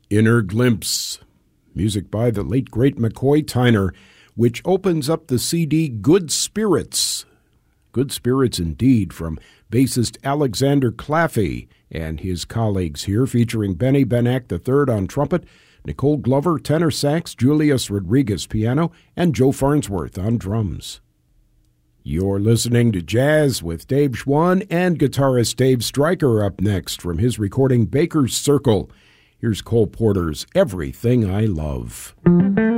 Inner Glimpse, music by the late great McCoy Tyner, which opens up the CD Good Spirits. Good Spirits indeed, from bassist Alexander Claffey and his colleagues here, featuring Benny Benack III on trumpet, Nicole Glover tenor sax, Julius Rodriguez piano, and Joe Farnsworth on drums. You're listening to Jazz with Dave Schwann and guitarist Dave Stryker up next from his recording Baker's Circle. Here's Cole Porter's Everything I Love.